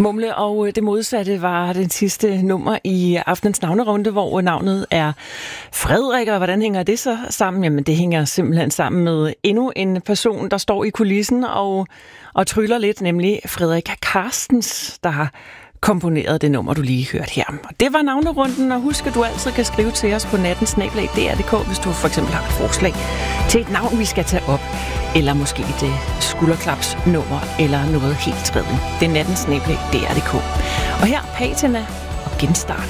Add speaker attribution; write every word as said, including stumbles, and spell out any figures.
Speaker 1: Mumle og det modsatte var den sidste nummer i aftenens navnerunde, hvor navnet er Frederik, og hvordan hænger det så sammen? Jamen det hænger simpelthen sammen med endnu en person, der står i kulissen og, og tryller lidt, nemlig Frederik Carstens, der har komponeret det nummer, du lige hørte her. Og det var navnerunden, og husk, at du altid kan skrive til os på natten snabel-a d r punktum d k, hvis du for eksempel har et forslag til et navn, vi skal tage op, eller måske et skulderklapsnummer, eller noget helt tredje. Det er natten snabel-a d r punktum d k. Og her Patina og Genstart.